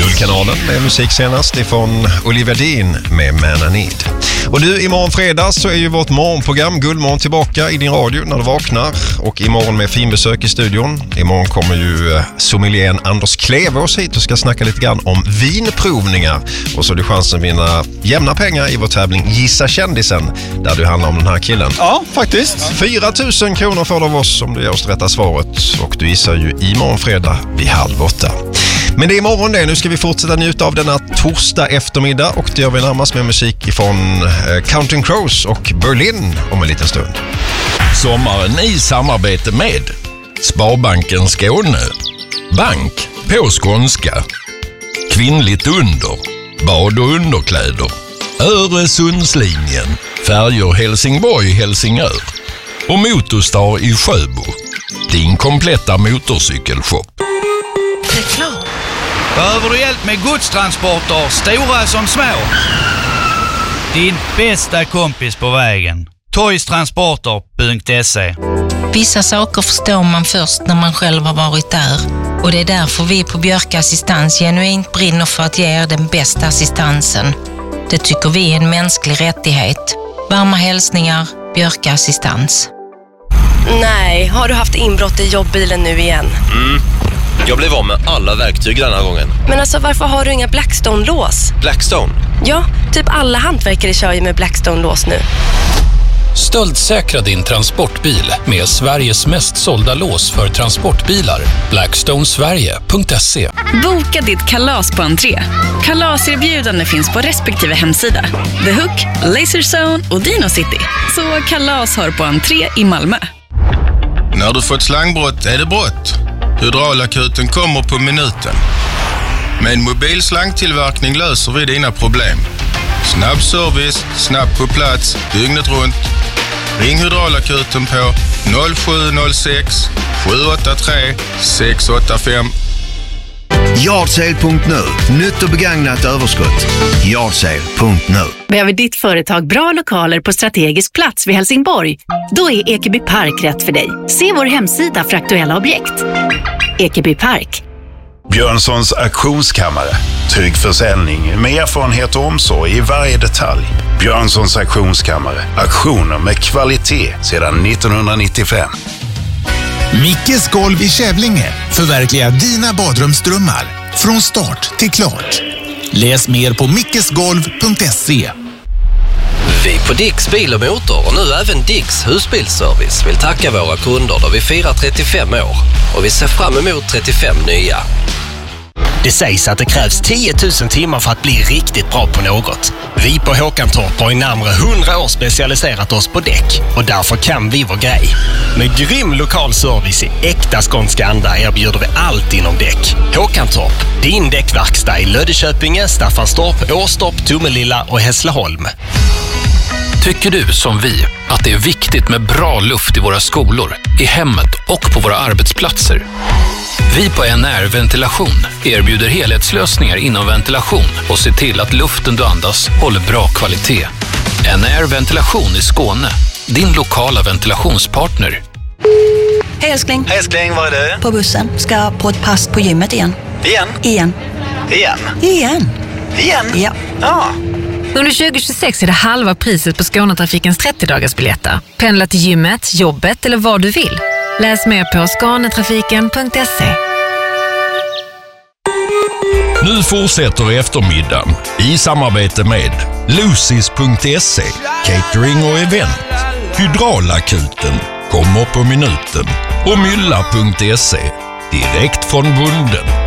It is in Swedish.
Guldkanalen med musik senast ifrån Olivia Dean med Man I Need. Och du, imorgon fredag så är ju vårt morgonprogram Guldmorgon tillbaka i din radio när du vaknar. Och imorgon med finbesök i studion. Imorgon kommer ju sommelieren Anders Klevås hit och ska snacka lite grann om vinprovningar. Och så har du chansen att vinna jämna pengar i vår tävling Gissa kändisen, där du handlar om den här killen. Ja, faktiskt. 4 000 kronor får du av oss om du ger oss rätta svaret. Och du gissar ju imorgon fredag vid 7:30. Men det är imorgon det. Nu ska vi fortsätta njuta av denna torsdag eftermiddag. Och det gör vi närmast med musik ifrån Counting Crows och Berlin om en liten stund. Sommaren i samarbete med Sparbanken Skåne. Bank på skånska. Kvinnligt under. Bad- och underkläder. Öresundslinjen. Färjor Helsingborg-Helsingör. Och Motorstar i Sjöbo. Din kompletta motorcykelshop. Reklam. Behöver du hjälp med godstransporter, stora som små? Din bästa kompis på vägen. Toystransporter.se. Vissa saker förstår man först när man själv har varit där. Och det är därför vi på Björk Assistans genuint brinner för att ge er den bästa assistansen. Det tycker vi är en mänsklig rättighet. Varma hälsningar, Björk Assistans. Nej, har du haft inbrott i jobbbilen nu igen? Jag blev av med alla verktyg den här gången. Men alltså, varför har du inga Blackstone-lås? Blackstone? Ja, typ alla hantverkare kör ju med Blackstone-lås nu. Stöldsäkra din transportbil med Sveriges mest sålda lås för transportbilar. Blackstonesverige.se. Boka ditt kalas på entré. Kalaserbjudande finns på respektive hemsida. The Hook, Laserzone och Dino City. Så kalas har på entré i Malmö. När du fått slangbrott är det brott. Hydraulakuten kommer på minuten. Med en mobil slangtillverkning löser vi dina problem. Snabb service, snabbt på plats, dygnet runt. Ring Hydraulakuten på 0706 783 685. Yardsale.nu. Nytt och begagnat överskott. Yardsale.nu. Behöver ditt företag bra lokaler på strategisk plats vid Helsingborg? Då är Ekeby Park rätt för dig. Se vår hemsida för aktuella objekt. Ekeby Park. Björnssons auktionskammare. Trygg försäljning med erfarenhet och omsorg i varje detalj. Björnssons auktionskammare. Auktioner med kvalitet sedan 1995. Mickes golv i Kävlinge. Förverkliga dina badrumsdrömmar. Från start till klart. Läs mer på mickesgolv.se. Vi på Dicks Bil och Motor och nu även Dicks husbilsservice vill tacka våra kunder då vi firar 35 år. Och vi ser fram emot 35 nya. Det sägs att det krävs 10 000 timmar för att bli riktigt bra på något. Vi på Håkantorp har i närmare 100 år specialiserat oss på däck och därför kan vi vår grej. Med grym lokal service i äkta skånska anda erbjuder vi allt inom däck. Håkantorp, din däckverkstad i Löddeköpinge, Staffanstorp, Åstorp, Tomelilla och Hässleholm. Tycker du som vi att det är viktigt med bra luft i våra skolor, i hemmet och på våra arbetsplatser? Vi på NR Ventilation erbjuder helhetslösningar inom ventilation och ser till att luften du andas håller bra kvalitet. NR Ventilation i Skåne, din lokala ventilationspartner. Hej älskling. Hej älskling, var är du? På bussen. Ska på ett pass på gymmet igen. Igen? Igen. Igen? Igen. Igen? Ja. Ja. Under 2026 är det halva priset på Skånetrafikens 30-dagarsbiljetter. Pendla till gymmet, jobbet eller vad du vill. Läs mer på skanetrafiken.se. Nu fortsätter eftermiddagen i samarbete med Lucis.se, catering och event. Hydraulakuten kommer på minuten och Mylla.se, direkt från bunden.